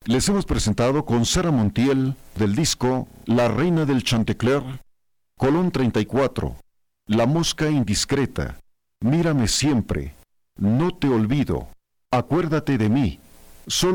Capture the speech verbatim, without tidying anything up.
Les hemos presentado con Sara Montiel del disco La Reina del Chantecler, Colón treinta y cuatro, La Mosca Indiscreta, Mírame Siempre, No Te Olvido, Acuérdate de mí, Solo